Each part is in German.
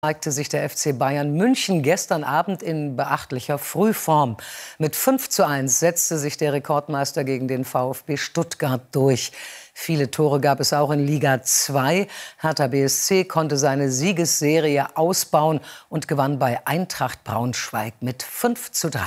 Zeigte sich der FC Bayern München gestern Abend in beachtlicher Frühform. Mit 5:1 setzte sich der Rekordmeister gegen den VfB Stuttgart durch. Viele Tore gab es auch in Liga 2. Hertha BSC konnte seine Siegesserie ausbauen und gewann bei Eintracht Braunschweig mit 5:3.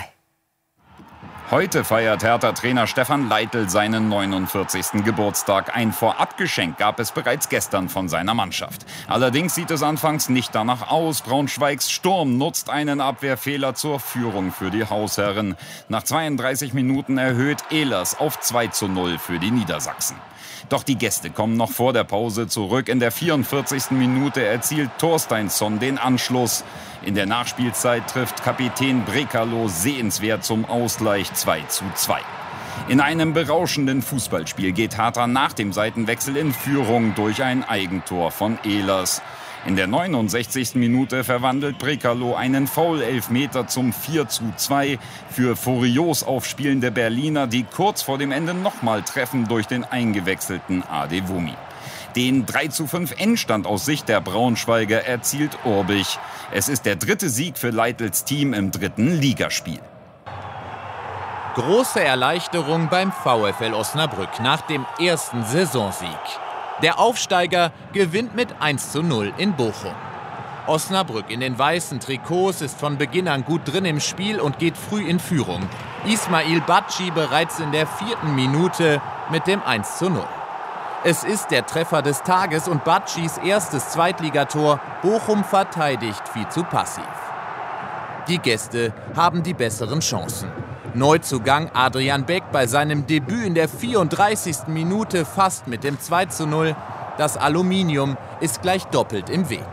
Heute feiert Hertha-Trainer Stefan Leitl seinen 49. Geburtstag. Ein Vorabgeschenk gab es bereits gestern von seiner Mannschaft. Allerdings sieht es anfangs nicht danach aus. Braunschweigs Sturm nutzt einen Abwehrfehler zur Führung für die Hausherren. Nach 32 Minuten erhöht Ehlers auf 2:0 für die Niedersachsen. Doch die Gäste kommen noch vor der Pause zurück. In der 44. Minute erzielt Thorsteinsson den Anschluss. In der Nachspielzeit trifft Kapitän Brekalo sehenswert zum Ausgleich 2:2. In einem berauschenden Fußballspiel geht Hertha nach dem Seitenwechsel in Führung durch ein Eigentor von Ehlers. In der 69. Minute verwandelt Brekalo einen Foul-Elfmeter zum 4:2 für furios aufspielende Berliner, die kurz vor dem Ende nochmal treffen durch den eingewechselten Adewumi. Den 3:5 Endstand aus Sicht der Braunschweiger erzielt Urbich. Es ist der dritte Sieg für Leitls Team im dritten Ligaspiel. Große Erleichterung beim VfL Osnabrück nach dem ersten Saisonsieg. Der Aufsteiger gewinnt mit 1:0 in Bochum. Osnabrück in den weißen Trikots ist von Beginn an gut drin im Spiel und geht früh in Führung. Ismail Bacci bereits in der 4. Minute mit dem 1:0. Es ist der Treffer des Tages und Baccis erstes Zweitligator. Bochum verteidigt viel zu passiv. Die Gäste haben die besseren Chancen. Neuzugang Adrian Beck bei seinem Debüt in der 34. Minute fast mit dem 2:0. Das Aluminium ist gleich doppelt im Weg.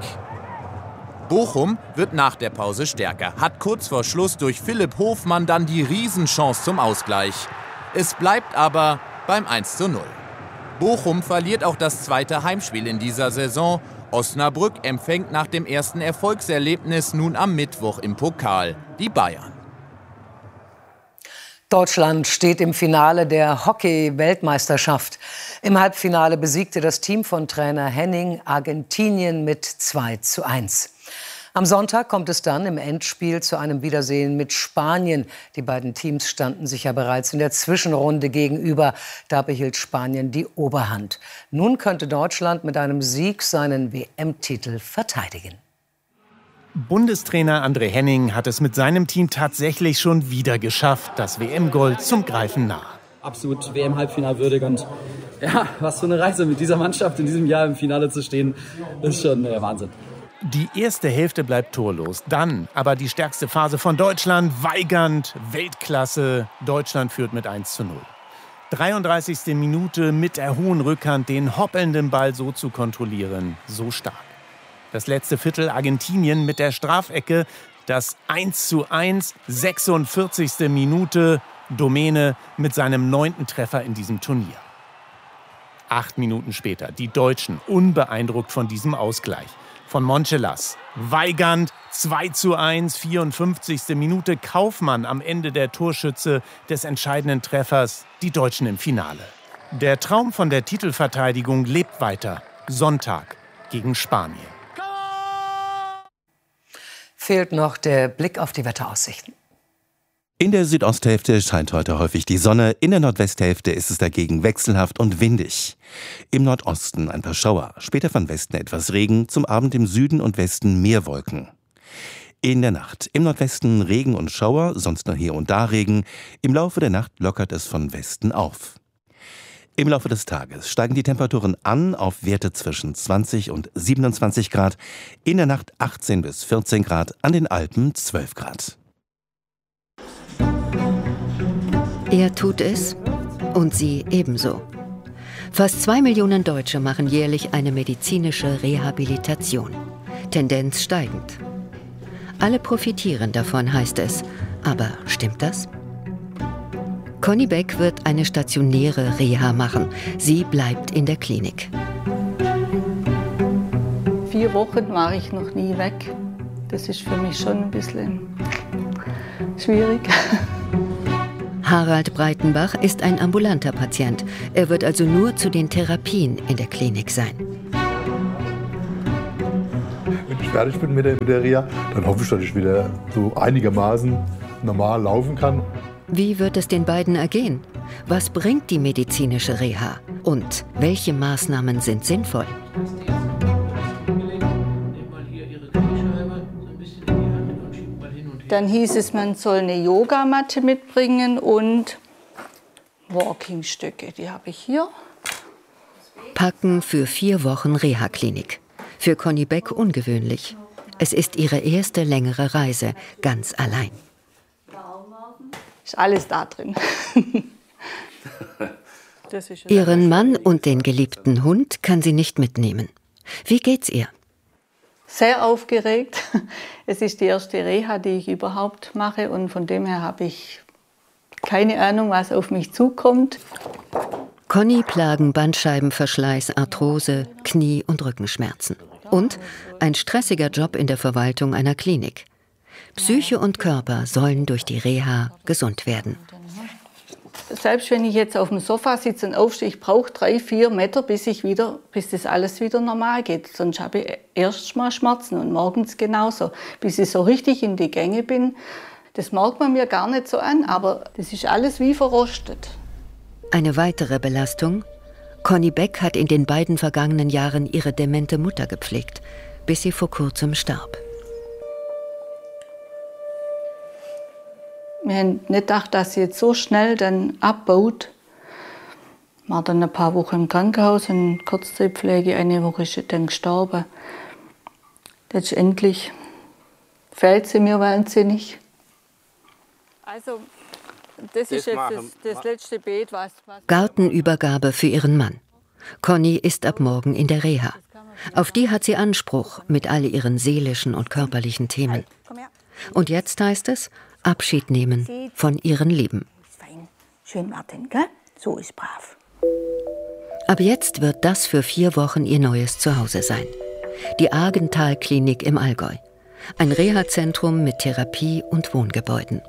Bochum wird nach der Pause stärker, hat kurz vor Schluss durch Philipp Hofmann dann die Riesenchance zum Ausgleich. Es bleibt aber beim 1:0. Bochum verliert auch das zweite Heimspiel in dieser Saison. Osnabrück empfängt nach dem ersten Erfolgserlebnis nun am Mittwoch im Pokal die Bayern. Deutschland steht im Finale der Hockey-Weltmeisterschaft. Im Halbfinale besiegte das Team von Trainer Henning Argentinien mit 2:1. Am Sonntag kommt es dann im Endspiel zu einem Wiedersehen mit Spanien. Die beiden Teams standen sich ja bereits in der Zwischenrunde gegenüber. Da behielt Spanien die Oberhand. Nun könnte Deutschland mit einem Sieg seinen WM-Titel verteidigen. Bundestrainer André Henning hat es mit seinem Team tatsächlich schon wieder geschafft. Das WM-Gold zum Greifen nah. Absolut WM-Halbfinale würdig und ja, was für eine Reise mit dieser Mannschaft in diesem Jahr im Finale zu stehen, ist schon Wahnsinn. Die erste Hälfte bleibt torlos. Dann aber die stärkste Phase von Deutschland. Weigernd, Weltklasse. Deutschland führt mit 1:0. 33. Minute mit der hohen Rückhand den hoppelnden Ball so zu kontrollieren. So stark. Das letzte Viertel Argentinien mit der Strafecke. Das 1:1, 46. Minute. Domäne mit seinem 9. Treffer in diesem Turnier. 8 Minuten später die Deutschen unbeeindruckt von diesem Ausgleich. Von Monchelas. Weigernd 2:1, 54. Minute. Kaufmann am Ende der Torschütze des entscheidenden Treffers. Die Deutschen im Finale. Der Traum von der Titelverteidigung lebt weiter. Sonntag gegen Spanien. Fehlt noch der Blick auf die Wetteraussichten. In der Südosthälfte scheint heute häufig die Sonne, in der Nordwesthälfte ist es dagegen wechselhaft und windig. Im Nordosten ein paar Schauer, später von Westen etwas Regen, zum Abend im Süden und Westen mehr Wolken. In der Nacht im Nordwesten Regen und Schauer, sonst nur hier und da Regen. Im Laufe der Nacht lockert es von Westen auf. Im Laufe des Tages steigen die Temperaturen an auf Werte zwischen 20 und 27 Grad, in der Nacht 18 bis 14 Grad, an den Alpen 12 Grad. Er tut es und sie ebenso. Fast 2 Millionen Deutsche machen jährlich eine medizinische Rehabilitation. Tendenz steigend. Alle profitieren davon, heißt es. Aber stimmt das? Conny Beck wird eine stationäre Reha machen. Sie bleibt in der Klinik. 4 Wochen war ich noch nie weg. Das ist für mich schon ein bisschen schwierig. Harald Breitenbach ist ein ambulanter Patient. Er wird also nur zu den Therapien in der Klinik sein. Wenn ich fertig bin mit der Reha, dann hoffe ich, dass ich wieder so einigermaßen normal laufen kann. Wie wird es den beiden ergehen? Was bringt die medizinische Reha? Und welche Maßnahmen sind sinnvoll? Dann hieß es, man soll eine Yogamatte mitbringen und Walkingstöcke. Die habe ich hier. Packen für 4 Wochen Reha-Klinik. Für Conny Beck ungewöhnlich. Es ist ihre erste längere Reise, ganz allein. Ist alles da drin. Ihren Mann und den geliebten Hund kann sie nicht mitnehmen. Wie geht's ihr? Sehr aufgeregt. Es ist die erste Reha, die ich überhaupt mache. Und von dem her habe ich keine Ahnung, was auf mich zukommt. Conny plagen Bandscheibenverschleiß, Arthrose, Knie- und Rückenschmerzen. Und ein stressiger Job in der Verwaltung einer Klinik. Psyche und Körper sollen durch die Reha gesund werden. Selbst wenn ich jetzt auf dem Sofa sitze und aufstehe, ich brauche 3-4 Meter, bis das alles wieder normal geht. Sonst habe ich erst mal Schmerzen und morgens genauso. Bis ich so richtig in die Gänge bin, das merkt man mir gar nicht so an, aber das ist alles wie verrostet. Eine weitere Belastung? Conny Beck hat in den beiden vergangenen Jahren ihre demente Mutter gepflegt, bis sie vor kurzem starb. Wir haben nicht gedacht, dass sie jetzt so schnell dann abbaut. War dann ein paar Wochen im Krankenhaus, in Kurzzeitpflege. Eine Woche ist sie dann gestorben. Letztendlich fehlt sie mir wahnsinnig. Also, das ist jetzt das letzte Beet, was... Gartenübergabe für ihren Mann. Conny ist ab morgen in der Reha. Auf die hat sie Anspruch mit all ihren seelischen und körperlichen Themen. Und jetzt heißt es, Abschied nehmen von ihren Lieben. Schön warten, gell? So ist brav. Ab jetzt wird das für 4 Wochen ihr neues Zuhause sein. Die Argental-Klinik im Allgäu. Ein Reha-Zentrum mit Therapie und Wohngebäuden.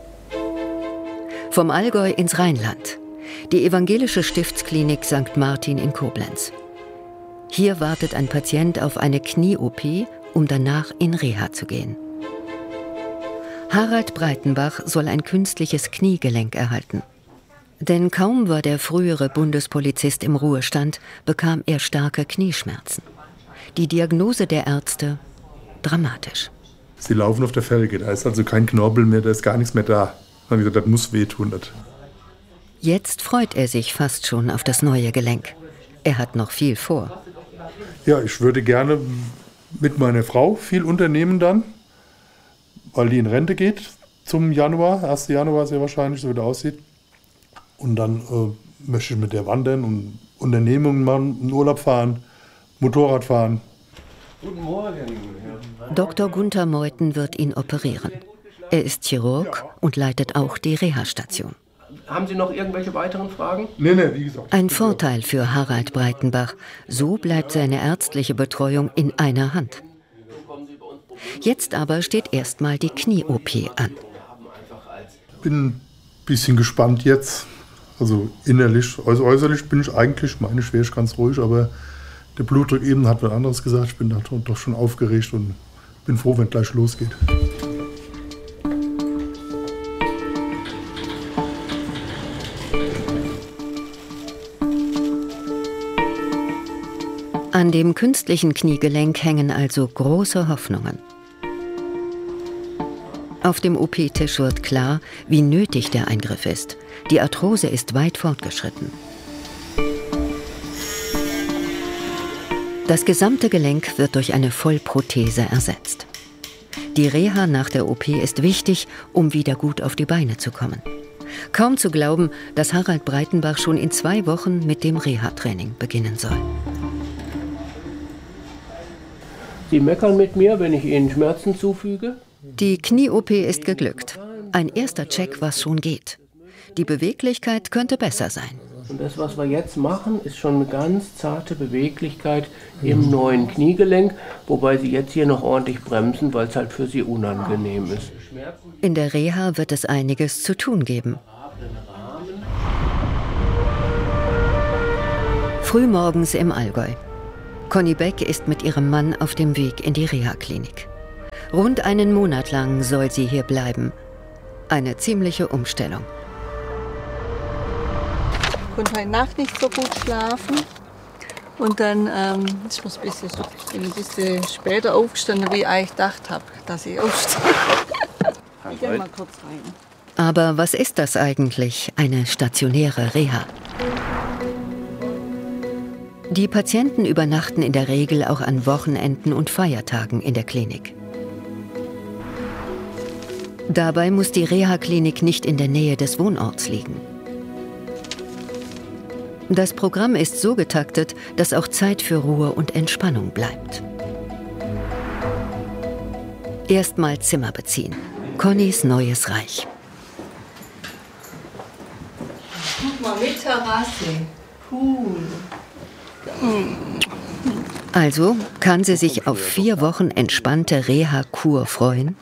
Vom Allgäu ins Rheinland. Die evangelische Stiftsklinik St. Martin in Koblenz. Hier wartet ein Patient auf eine Knie-OP, um danach in Reha zu gehen. Harald Breitenbach soll ein künstliches Kniegelenk erhalten. Denn kaum war der frühere Bundespolizist im Ruhestand, bekam er starke Knieschmerzen. Die Diagnose der Ärzte: dramatisch. Sie laufen auf der Felge, da ist also kein Knorpel mehr, da ist gar nichts mehr da. Dann gesagt, das muss wehtun. Jetzt freut er sich fast schon auf das neue Gelenk. Er hat noch viel vor. Ja, ich würde gerne mit meiner Frau viel unternehmen dann, weil die in Rente geht zum Januar, 1. Januar sehr wahrscheinlich, so wie das aussieht. Und dann möchte ich mit der wandern und Unternehmungen machen, in Urlaub fahren, Motorrad fahren. Guten Morgen. Dr. Gunther Meuthen wird ihn operieren. Er ist Chirurg und leitet auch die Reha-Station. Haben Sie noch irgendwelche weiteren Fragen? Nee, wie gesagt. Ein Vorteil für Harald Breitenbach. So bleibt seine ärztliche Betreuung in einer Hand. Jetzt aber steht erstmal die Knie-OP an. Bin ein bisschen gespannt jetzt. Also innerlich, also äußerlich bin ich eigentlich, meine ich, wäre ich ganz ruhig, aber der Blutdruck eben hat was anderes gesagt. Ich bin da doch schon aufgeregt und bin froh, wenn es gleich losgeht. An dem künstlichen Kniegelenk hängen also große Hoffnungen. Auf dem OP-Tisch wird klar, wie nötig der Eingriff ist. Die Arthrose ist weit fortgeschritten. Das gesamte Gelenk wird durch eine Vollprothese ersetzt. Die Reha nach der OP ist wichtig, um wieder gut auf die Beine zu kommen. Kaum zu glauben, dass Harald Breitenbach schon in 2 Wochen mit dem Reha-Training beginnen soll. Sie meckern mit mir, wenn ich Ihnen Schmerzen zufüge? Die Knie-OP ist geglückt. Ein erster Check, was schon geht. Die Beweglichkeit könnte besser sein. Und das, was wir jetzt machen, ist schon eine ganz zarte Beweglichkeit im neuen Kniegelenk, wobei Sie jetzt hier noch ordentlich bremsen, weil es halt für Sie unangenehm ist. In der Reha wird es einiges zu tun geben. Frühmorgens im Allgäu. Conny Beck ist mit ihrem Mann auf dem Weg in die Reha-Klinik. Rund einen Monat lang soll sie hier bleiben. Eine ziemliche Umstellung. Ich konnte heute Nacht nicht so gut schlafen. Und dann ist mir ein bisschen später aufgestanden, wie ich eigentlich gedacht habe, dass ich aufstehe. Ich gehe mal kurz rein. Aber was ist das eigentlich, eine stationäre Reha? Die Patienten übernachten in der Regel auch an Wochenenden und Feiertagen in der Klinik. Dabei muss die Reha-Klinik nicht in der Nähe des Wohnorts liegen. Das Programm ist so getaktet, dass auch Zeit für Ruhe und Entspannung bleibt. Erstmal Zimmer beziehen. Connys neues Reich. Guck mal, mit Terrasse. Cool. Also kann sie sich auf 4 Wochen entspannte Reha-Kur freuen?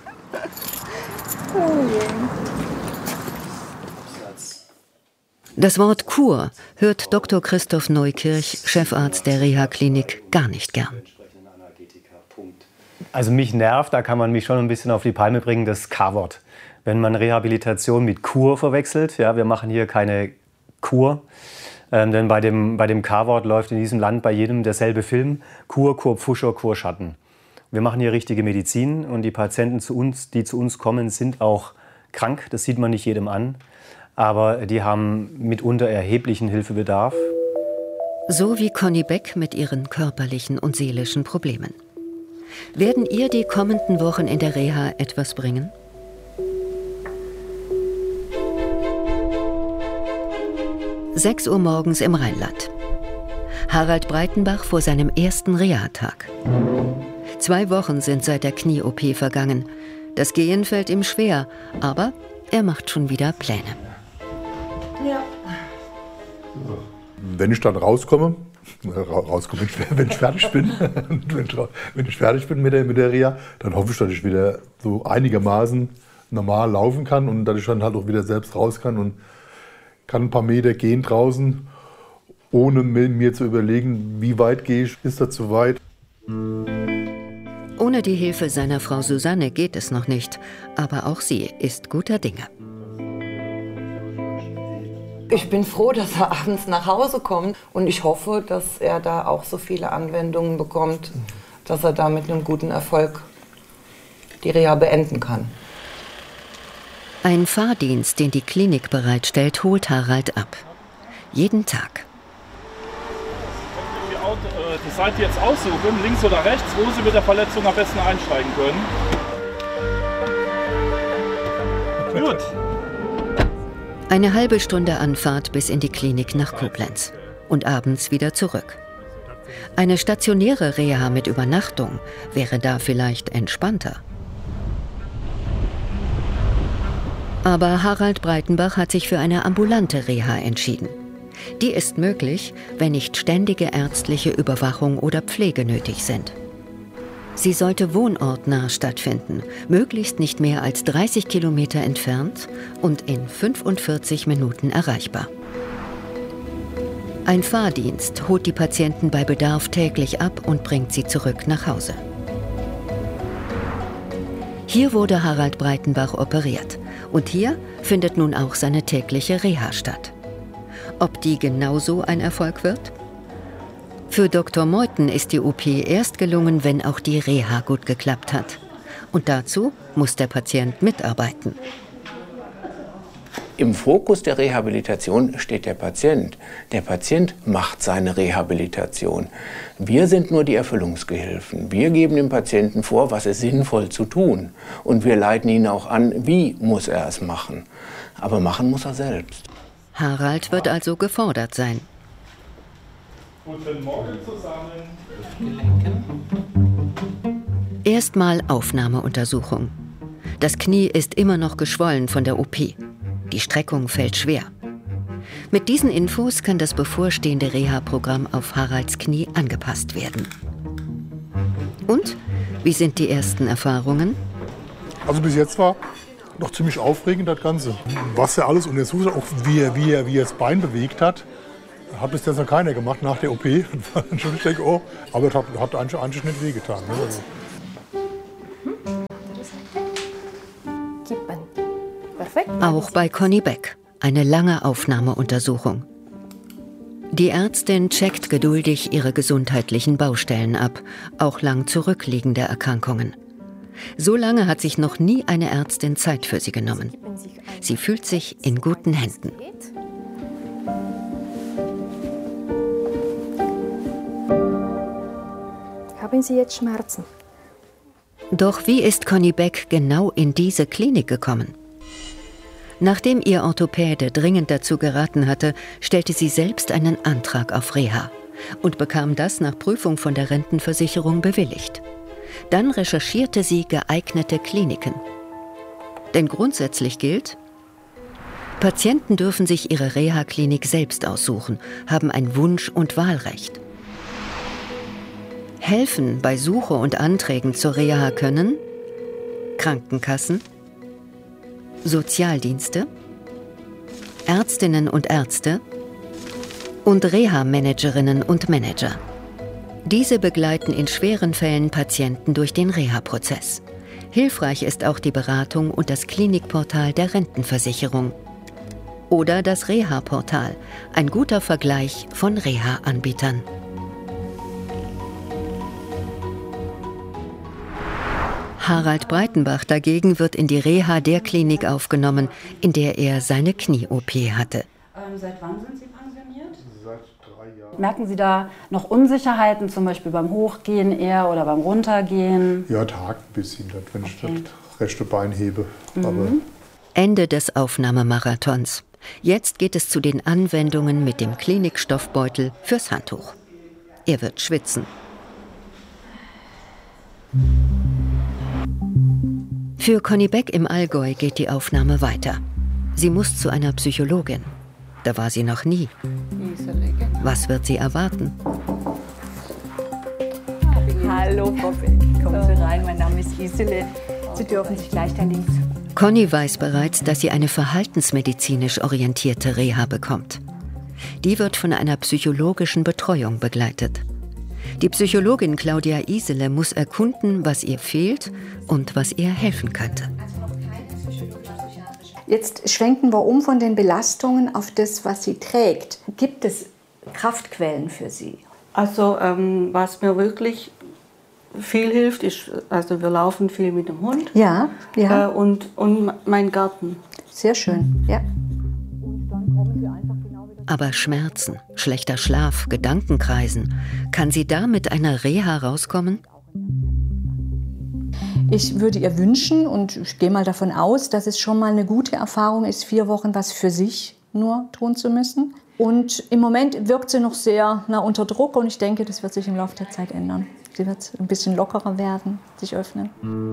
Das Wort Kur hört Dr. Christoph Neukirch, Chefarzt der Reha-Klinik, gar nicht gern. Also mich nervt, da kann man mich schon ein bisschen auf die Palme bringen, das K-Wort. Wenn man Rehabilitation mit Kur verwechselt, ja, wir machen hier keine Kur, denn bei dem K-Wort läuft in diesem Land bei jedem derselbe Film: Kur, Kurpfuscher, Kurschatten. Wir machen hier richtige Medizin und die Patienten, die zu uns kommen, sind auch krank. Das sieht man nicht jedem an, aber die haben mitunter erheblichen Hilfebedarf. So wie Conny Beck mit ihren körperlichen und seelischen Problemen. Werden ihr die kommenden Wochen in der Reha etwas bringen? (6 Uhr morgens im Rheinland. Harald Breitenbach vor seinem ersten Reha-Tag. 2 Wochen sind seit der Knie-OP vergangen. Das Gehen fällt ihm schwer, aber er macht schon wieder Pläne. Ja. Wenn ich dann rauskomme, wenn ich fertig bin, wenn ich fertig bin mit der Reha, dann hoffe ich, dass ich wieder so einigermaßen normal laufen kann und dass ich dann halt auch wieder selbst raus kann und kann ein paar Meter gehen draußen, ohne mir zu überlegen, wie weit gehe ich, ist das zu weit. Ohne die Hilfe seiner Frau Susanne geht es noch nicht, aber auch sie ist guter Dinge. Ich bin froh, dass er abends nach Hause kommt und ich hoffe, dass er da auch so viele Anwendungen bekommt, dass er da mit einem guten Erfolg die Reha beenden kann. Ein Fahrdienst, den die Klinik bereitstellt, holt Harald ab. Jeden Tag. Die Seite jetzt aussuchen, links oder rechts, wo Sie mit der Verletzung am besten einsteigen können. Gut. Eine halbe Stunde Anfahrt bis in die Klinik nach Koblenz und abends wieder zurück. Eine stationäre Reha mit Übernachtung wäre da vielleicht entspannter. Aber Harald Breitenbach hat sich für eine ambulante Reha entschieden. Die ist möglich, wenn nicht ständige ärztliche Überwachung oder Pflege nötig sind. Sie sollte wohnortnah stattfinden, möglichst nicht mehr als 30 Kilometer entfernt und in 45 Minuten erreichbar. Ein Fahrdienst holt die Patienten bei Bedarf täglich ab und bringt sie zurück nach Hause. Hier wurde Harald Breitenbach operiert und hier findet nun auch seine tägliche Reha statt. Ob die genauso ein Erfolg wird? Für Dr. Meuthen ist die OP erst gelungen, wenn auch die Reha gut geklappt hat. Und dazu muss der Patient mitarbeiten. Im Fokus der Rehabilitation steht der Patient. Der Patient macht seine Rehabilitation. Wir sind nur die Erfüllungsgehilfen. Wir geben dem Patienten vor, was ist sinnvoll zu tun. Und wir leiten ihn auch an, wie muss er es machen. Aber machen muss er selbst. Harald wird also gefordert sein. Guten Morgen zusammen. Erstmal Aufnahmeuntersuchung. Das Knie ist immer noch geschwollen von der OP. Die Streckung fällt schwer. Mit diesen Infos kann das bevorstehende Reha-Programm auf Haralds Knie angepasst werden. Und wie sind die ersten Erfahrungen? Also bis jetzt war noch ziemlich aufregend das Ganze. Was er alles untersucht hat, auch wie er das Bein bewegt hat. Hat bis jetzt noch keiner gemacht nach der OP. Ich denke, oh, aber es hat eigentlich nicht wehgetan. Ne? Auch bei Conny Beck eine lange Aufnahmeuntersuchung. Die Ärztin checkt geduldig ihre gesundheitlichen Baustellen ab, auch lang zurückliegende Erkrankungen. So lange hat sich noch nie eine Ärztin Zeit für sie genommen. Sie fühlt sich in guten Händen. Haben Sie jetzt Schmerzen? Doch wie ist Conny Beck genau in diese Klinik gekommen? Nachdem ihr Orthopäde dringend dazu geraten hatte, stellte sie selbst einen Antrag auf Reha und bekam das nach Prüfung von der Rentenversicherung bewilligt. Dann recherchierte sie geeignete Kliniken. Denn grundsätzlich gilt, Patienten dürfen sich ihre Reha-Klinik selbst aussuchen, haben ein Wunsch- und Wahlrecht. Helfen bei Suche und Anträgen zur Reha können Krankenkassen, Sozialdienste, Ärztinnen und Ärzte und Reha-Managerinnen und Manager. Diese begleiten in schweren Fällen Patienten durch den Reha-Prozess. Hilfreich ist auch die Beratung und das Klinikportal der Rentenversicherung. Oder das Reha-Portal, ein guter Vergleich von Reha-Anbietern. Harald Breitenbach dagegen wird in die Reha der Klinik aufgenommen, in der er seine Knie-OP hatte. Seit wann sind Sie pensioniert? Seit 3 Jahren. Merken Sie da noch Unsicherheiten, zum Beispiel beim Hochgehen eher oder beim Runtergehen? Ja, es hakt ein bisschen, wenn ich das rechte Bein hebe. Aber Ende des Aufnahmemarathons. Jetzt geht es zu den Anwendungen mit dem Klinikstoffbeutel fürs Handtuch. Er wird schwitzen. Für Conny Beck im Allgäu geht die Aufnahme weiter. Sie muss zu einer Psychologin. Da war sie noch nie. Was wird sie erwarten? Hallo, Frau Beck. Kommen Sie rein, mein Name ist Isele. Sie dürfen sich gleich da links. Conny weiß bereits, dass sie eine verhaltensmedizinisch orientierte Reha bekommt. Die wird von einer psychologischen Betreuung begleitet. Die Psychologin Claudia Isele muss erkunden, was ihr fehlt und was ihr helfen könnte. Jetzt schwenken wir um von den Belastungen auf das, was sie trägt. Gibt es Kraftquellen für Sie? Also was mir wirklich viel hilft, ist, also wir laufen viel mit dem Hund. Ja, ja. Und mein Garten. Sehr schön, ja. Aber Schmerzen, schlechter Schlaf, Gedankenkreisen, kann sie da mit einer Reha rauskommen? Ich würde ihr wünschen, und ich gehe mal davon aus, dass es schon mal eine gute Erfahrung ist, 4 Wochen was für sich nur tun zu müssen. Und im Moment wirkt sie noch sehr unter Druck, und ich denke, das wird sich im Laufe der Zeit ändern. Sie wird ein bisschen lockerer werden, sich öffnen.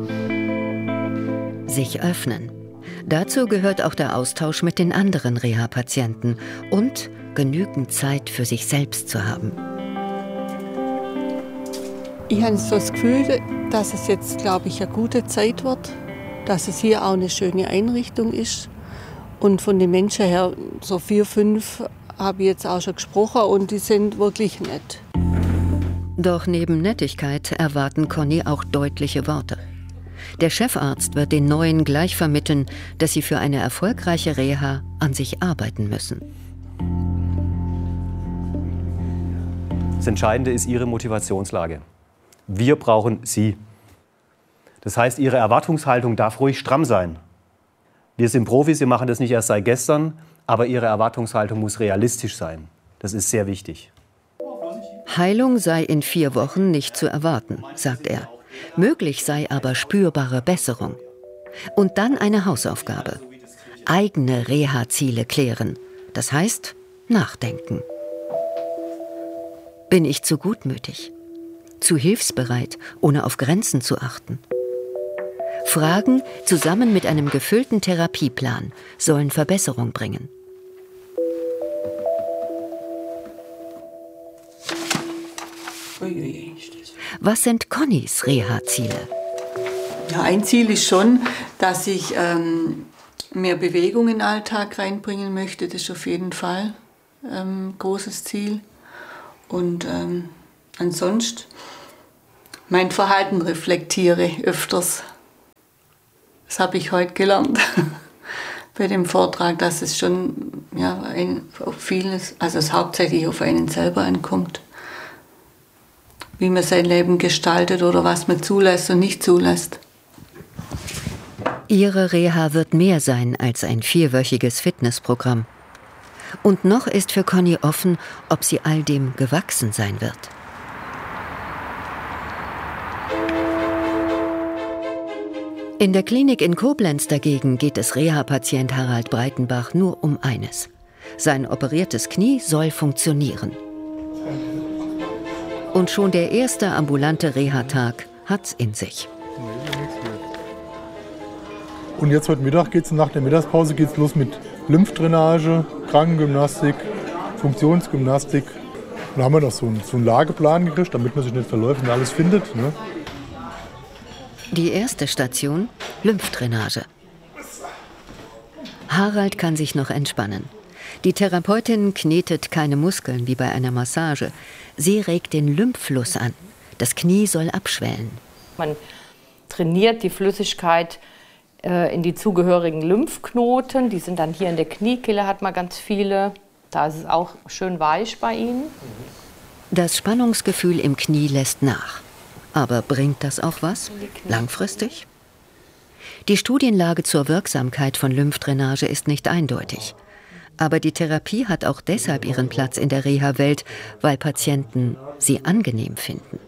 Sich öffnen. Dazu gehört auch der Austausch mit den anderen Reha-Patienten und genügend Zeit für sich selbst zu haben. Ich habe so das Gefühl, dass es jetzt, glaube ich, eine gute Zeit wird, dass es hier auch eine schöne Einrichtung ist. Und von den Menschen her, so 4, 5 habe ich jetzt auch schon gesprochen, und die sind wirklich nett. Doch neben Nettigkeit erwarten Conny auch deutliche Worte. Der Chefarzt wird den Neuen gleich vermitteln, dass sie für eine erfolgreiche Reha an sich arbeiten müssen. Das Entscheidende ist Ihre Motivationslage. Wir brauchen Sie. Das heißt, Ihre Erwartungshaltung darf ruhig stramm sein. Wir sind Profis, wir machen das nicht erst seit gestern, aber Ihre Erwartungshaltung muss realistisch sein. Das ist sehr wichtig. Heilung sei in 4 Wochen nicht zu erwarten, sagt er. Möglich sei aber spürbare Besserung. Und dann eine Hausaufgabe. Eigene Reha-Ziele klären. Das heißt, nachdenken. Bin ich zu gutmütig? Zu hilfsbereit, ohne auf Grenzen zu achten? Fragen zusammen mit einem gefüllten Therapieplan sollen Verbesserung bringen. Was sind Connys Reha-Ziele? Ja, ein Ziel ist schon, dass ich mehr Bewegung in den Alltag reinbringen möchte. Das ist auf jeden Fall großes Ziel. Und ansonsten mein Verhalten reflektiere öfters. Das habe ich heute gelernt bei dem Vortrag, dass es schon auf vieles, also es hauptsächlich auf einen selber ankommt. Wie man sein Leben gestaltet oder was man zulässt und nicht zulässt. Ihre Reha wird mehr sein als ein 4-wöchiges Fitnessprogramm. Und noch ist für Conny offen, ob sie all dem gewachsen sein wird. In der Klinik in Koblenz dagegen geht es Reha-Patient Harald Breitenbach nur um eines. Sein operiertes Knie soll funktionieren. Und schon der erste ambulante Reha-Tag hat's in sich. Und jetzt heute Mittag nach der Mittagspause geht's los mit Lymphdrainage, Krankengymnastik, Funktionsgymnastik. Und da haben wir noch so einen Lageplan gekriegt, damit man sich nicht verläuft und alles findet. Ne? Die erste Station, Lymphdrainage. Harald kann sich noch entspannen. Die Therapeutin knetet keine Muskeln wie bei einer Massage. Sie regt den Lymphfluss an. Das Knie soll abschwellen. Man trainiert die Flüssigkeit in die zugehörigen Lymphknoten. Die sind dann hier in der Kniekehle, hat man ganz viele. Da ist es auch schön weich bei Ihnen. Das Spannungsgefühl im Knie lässt nach. Aber bringt das auch was? Langfristig? Die Studienlage zur Wirksamkeit von Lymphdrainage ist nicht eindeutig. Aber die Therapie hat auch deshalb ihren Platz in der Reha-Welt, weil Patienten sie angenehm finden.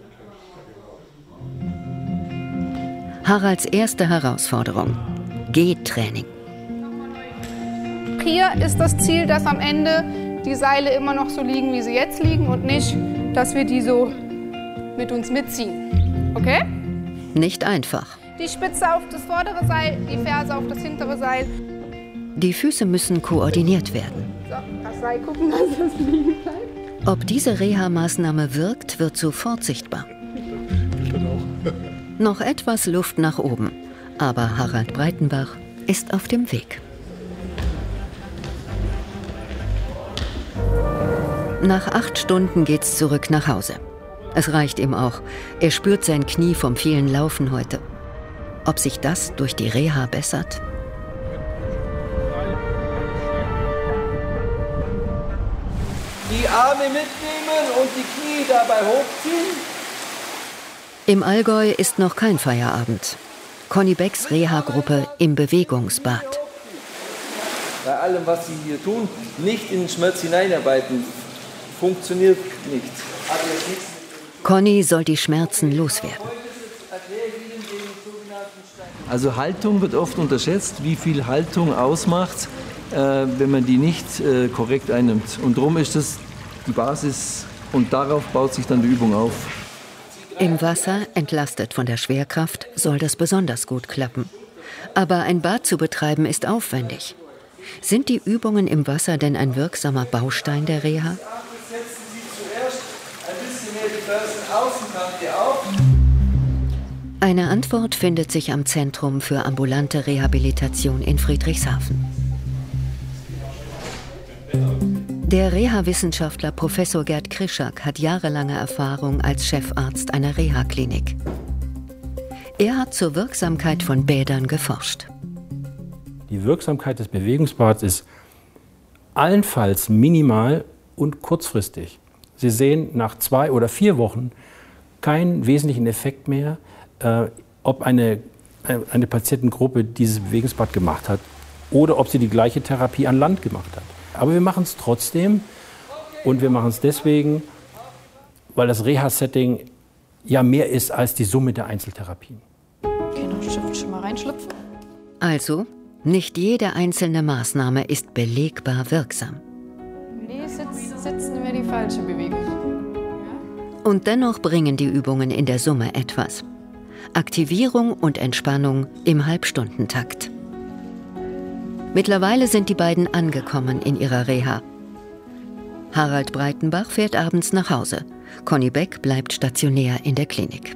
Haralds erste Herausforderung: Gehtraining. Hier ist das Ziel, dass am Ende die Seile immer noch so liegen, wie sie jetzt liegen und nicht, dass wir die so mit uns mitziehen. Okay? Nicht einfach. Die Spitze auf das vordere Seil, die Ferse auf das hintere Seil. Die Füße müssen koordiniert werden. So, das Seil gucken, dass das liegen bleibt. Ob diese Reha-Maßnahme wirkt, wird sofort sichtbar. Noch etwas Luft nach oben, aber Harald Breitenbach ist auf dem Weg. Nach 8 Stunden geht's zurück nach Hause. Es reicht ihm auch. Er spürt sein Knie vom vielen Laufen heute. Ob sich das durch die Reha bessert? Die Arme mitnehmen und die Knie dabei hochziehen. Im Allgäu ist noch kein Feierabend. Conny Becks Reha-Gruppe im Bewegungsbad. Bei allem, was Sie hier tun, nicht in den Schmerz hineinarbeiten. Funktioniert nicht. Conny soll die Schmerzen loswerden. Also Haltung wird oft unterschätzt, wie viel Haltung ausmacht, wenn man die nicht korrekt einnimmt. Und darum ist das die Basis und darauf baut sich dann die Übung auf. Im Wasser, entlastet von der Schwerkraft, soll das besonders gut klappen. Aber ein Bad zu betreiben ist aufwendig. Sind die Übungen im Wasser denn ein wirksamer Baustein der Reha? Eine Antwort findet sich am Zentrum für ambulante Rehabilitation in Friedrichshafen. Der Reha-Wissenschaftler Professor Gerd Krischak hat jahrelange Erfahrung als Chefarzt einer Reha-Klinik. Er hat zur Wirksamkeit von Bädern geforscht. Die Wirksamkeit des Bewegungsbads ist allenfalls minimal und kurzfristig. Sie sehen nach 2 oder 4 Wochen keinen wesentlichen Effekt mehr, ob eine Patientengruppe dieses Bewegungsbad gemacht hat oder ob sie die gleiche Therapie an Land gemacht hat. Aber wir machen es trotzdem und wir machen es deswegen, weil das Reha-Setting ja mehr ist als die Summe der Einzeltherapien. Okay, noch schon mal reinschlüpfen. Also, nicht jede einzelne Maßnahme ist belegbar wirksam. Nee, sitzen wäre die falsche Bewegung. Und dennoch bringen die Übungen in der Summe etwas. Aktivierung und Entspannung im Halbstundentakt. Mittlerweile sind die beiden angekommen in ihrer Reha. Harald Breitenbach fährt abends nach Hause. Conny Beck bleibt stationär in der Klinik.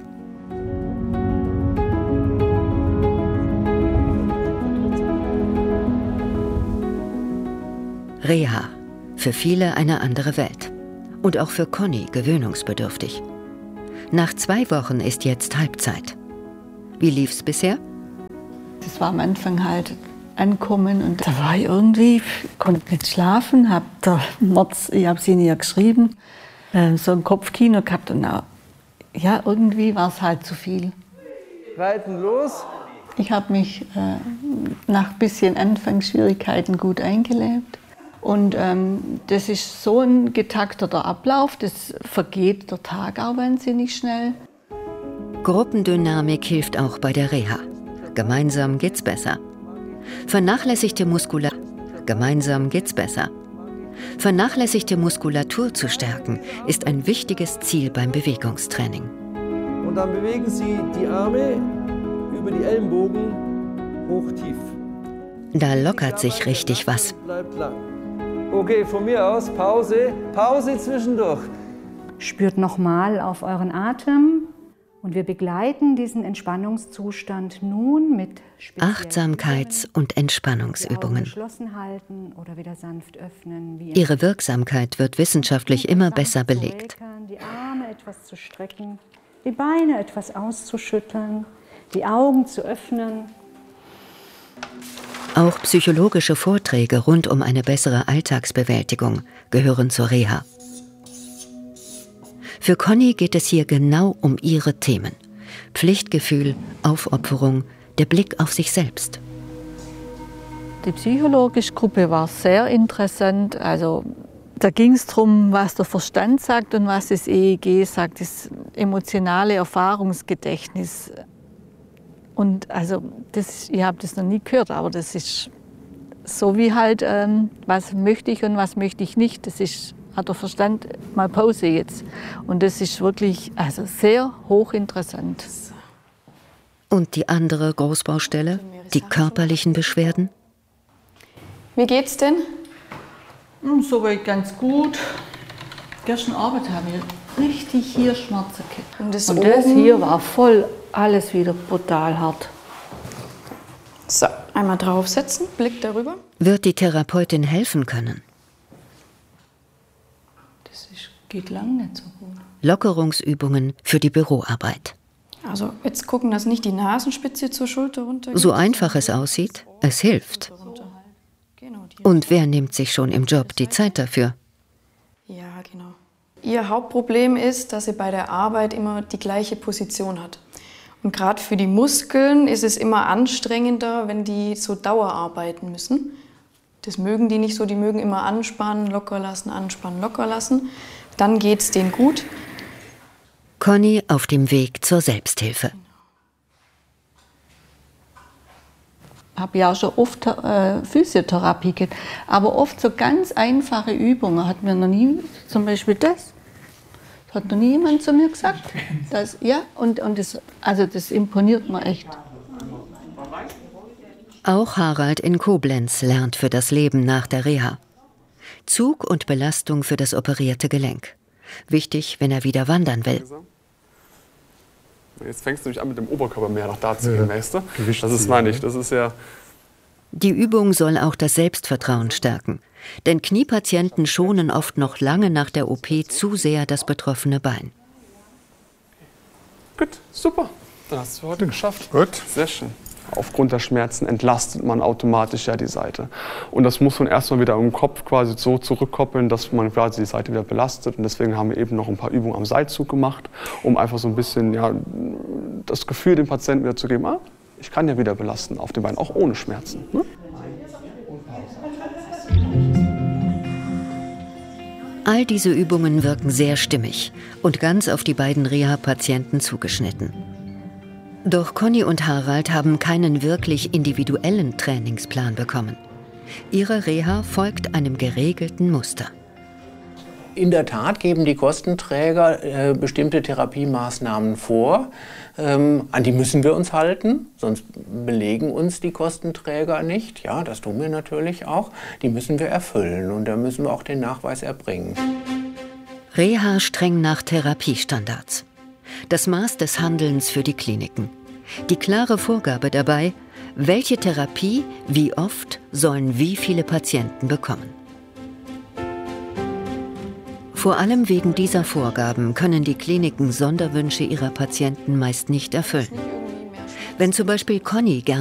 Reha. Für viele eine andere Welt. Und auch für Conny gewöhnungsbedürftig. Nach 2 Wochen ist jetzt Halbzeit. Wie lief's bisher? Das war am Anfang halt ankommen und da war ich irgendwie, konnte nicht schlafen, ich habe sie ihnen ja geschrieben, so ein Kopfkino gehabt und auch, ja, irgendwie war es halt zu viel. Reiten los! Ich habe mich nach ein bisschen Anfangsschwierigkeiten gut eingelebt. Und das ist so ein getakteter Ablauf, das vergeht der Tag auch wahnsinnig schnell. Gruppendynamik hilft auch bei der Reha. Gemeinsam geht's besser. Vernachlässigte Muskulatur zu stärken, ist ein wichtiges Ziel beim Bewegungstraining. Und dann bewegen Sie die Arme über die Ellenbogen hoch tief. Da lockert sich richtig was. Bleibt lang. Okay, von mir aus Pause. Pause zwischendurch. Spürt nochmal auf euren Atem. Und wir begleiten diesen Entspannungszustand nun mit Achtsamkeits- und Entspannungsübungen. geschlossen halten oder wieder sanft öffnen. Ihre Wirksamkeit wird wissenschaftlich immer besser belegt. Die Arme etwas zu strecken, die Beine etwas auszuschütteln, die Augen zu öffnen. Auch psychologische Vorträge rund um eine bessere Alltagsbewältigung gehören zur Reha. Für Conny geht es hier genau um ihre Themen. Pflichtgefühl, Aufopferung, der Blick auf sich selbst. Die psychologische Gruppe war sehr interessant. Also, da ging es darum, was der Verstand sagt und was das EEG sagt, das emotionale Erfahrungsgedächtnis. Und also, ich habe das noch nie gehört, aber das ist so wie halt, was möchte ich und was möchte ich nicht. Das hat der Verstand mal Pause jetzt. Und das ist wirklich sehr hochinteressant. Und die andere Großbaustelle, die körperlichen Beschwerden? Wie geht's denn? Soweit ganz gut. Gestern Abend habe ich richtig hier Schmerzen gehabt. Und das hier war voll alles wieder brutal hart. So, einmal draufsetzen, Blick darüber. Wird die Therapeutin helfen können? Geht lang nicht so gut. Lockerungsübungen für die Büroarbeit. Also jetzt gucken, dass nicht die Nasenspitze zur Schulter runtergeht. So einfach es aussieht, es hilft. Und wer nimmt sich schon im Job die Zeit dafür? Ja, genau. Ihr Hauptproblem ist, dass sie bei der Arbeit immer die gleiche Position hat. Und gerade für die Muskeln ist es immer anstrengender, wenn die so Dauerarbeiten müssen. Das mögen die nicht so, die mögen immer anspannen, locker lassen, anspannen, locker lassen. Dann geht's denen gut. Conny auf dem Weg zur Selbsthilfe. Ich habe ja auch schon oft Physiotherapie gehabt, aber oft so ganz einfache Übungen hat mir noch nie, zum Beispiel das hat noch nie jemand zu mir gesagt. Das, ja, und das imponiert mir echt. Auch Harald in Koblenz lernt für das Leben nach der Reha. Zug und Belastung für das operierte Gelenk. Wichtig, wenn er wieder wandern will. Jetzt fängst du nämlich an, mit dem Oberkörper mehr nach da zu gehen, weißt du? Das ist meine ich, das ist ja... Die Übung soll auch das Selbstvertrauen stärken. Denn Kniepatienten schonen oft noch lange nach der OP zu sehr das betroffene Bein. Gut, super. Dann hast du heute geschafft. Gut. Sehr schön. Aufgrund der Schmerzen entlastet man automatisch ja die Seite. Und das muss man erstmal wieder im Kopf quasi so zurückkoppeln, dass man quasi die Seite wieder belastet. Und deswegen haben wir eben noch ein paar Übungen am Seilzug gemacht, um einfach so ein bisschen das Gefühl dem Patienten wieder zu geben, ich kann ja wieder belasten auf dem Bein, auch ohne Schmerzen. Ne? All diese Übungen wirken sehr stimmig und ganz auf die beiden Reha-Patienten zugeschnitten. Doch Conny und Harald haben keinen wirklich individuellen Trainingsplan bekommen. Ihre Reha folgt einem geregelten Muster. In der Tat geben die Kostenträger bestimmte Therapiemaßnahmen vor. An die müssen wir uns halten, sonst belegen uns die Kostenträger nicht. Ja, das tun wir natürlich auch. Die müssen wir erfüllen und da müssen wir auch den Nachweis erbringen. Reha streng nach Therapiestandards. Das Maß des Handelns für die Kliniken. Die klare Vorgabe dabei, welche Therapie, wie oft sollen wie viele Patienten bekommen. Vor allem wegen dieser Vorgaben können die Kliniken Sonderwünsche ihrer Patienten meist nicht erfüllen. Wenn zum Beispiel Conny gerne